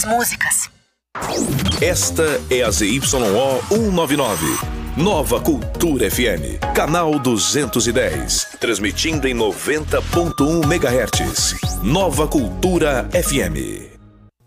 músicas. Esta é a ZYO 199. Nova Cultura FM, canal 210, transmitindo em 90.1 MHz. Nova Cultura FM.